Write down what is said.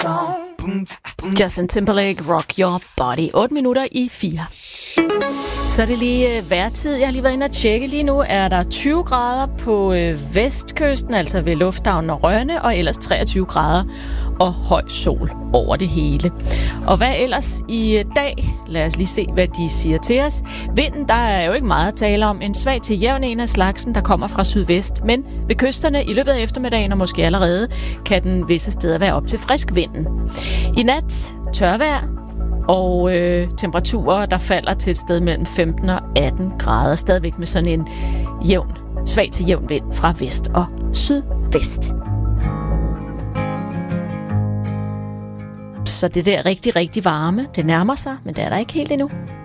Justin Timberlake, Rock Your Body. 8 minutter i 4. Så er det lige vejrtid. Jeg har lige været inde og tjekke. Lige nu er der 20 grader på vestkysten, altså ved lufthavnen og Rønne, og ellers 23 grader og høj sol over det hele. Og hvad ellers i dag? Lad os lige se, hvad de siger til os. Vinden, der er jo ikke meget at tale om. En svag til jævn en af slagsen, der kommer fra sydvest. Men ved kysterne i løbet af eftermiddagen, og måske allerede, kan den visse steder være op til frisk vinden. I nat tørvejr, og temperaturer, der falder til et sted mellem 15 og 18 grader. Stadigvæk med sådan en svag til jævn vind fra vest og sydvest. Så det der rigtig, rigtig varme, det nærmer sig, men det er der ikke helt endnu.